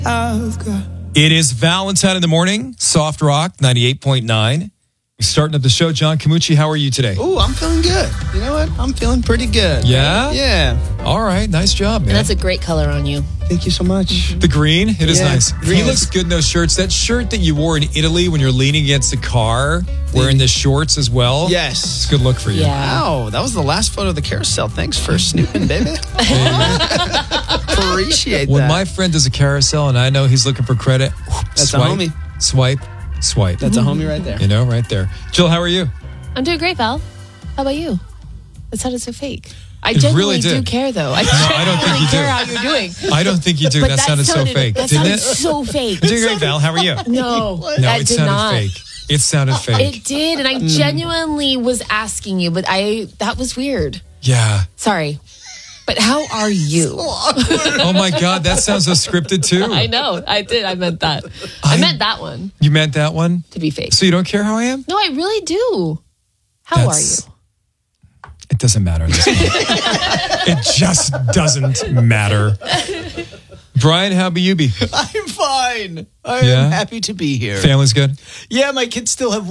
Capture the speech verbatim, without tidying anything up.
It is Valentine in the morning, Soft Rock ninety-eight point nine. We're starting up the show. John Camucci, how are you today? Oh, I'm feeling good. You know what? I'm feeling pretty good. Yeah? Yeah. All right. Nice job, man. And that's a great color on you. Thank you so much. Mm-hmm. The green, it is Yeah, nice. green He is- looks good in those shirts. That shirt that you wore in Italy when you're leaning against the car, wearing the shorts as well. It's Yes. a good look for you. Yeah. Wow, that was the last photo of the carousel. Thanks for snooping, baby. Appreciate When that. my friend does a carousel and I know he's looking for credit, whoop, That's a swipe, homie. swipe, swipe. That's a homie right there. You know, right there. Jill, how are you? I'm doing great, Val. How about you? That sounded so fake. I It genuinely really do did. care, though. I I don't think you do. care how you're doing. I don't think you do. But That, sounded, so fake, That didn't sounded it? so fake. You're doing great, Val. How are you? No, No, that it did sounded not. fake. It sounded fake. It did, and I genuinely was asking you, but I that was weird. Yeah. Sorry. But how are you? Oh my God, that sounds so scripted too. I know. I did. I meant that. I, I- meant that one You meant that one? to be fake. So you don't care how I am? No, I really do. How That's- are you? It doesn't matter. This it just doesn't matter. Brian, how be you be? I'm fine. I Yeah? am happy to be here. Family's good? Yeah, my kids still have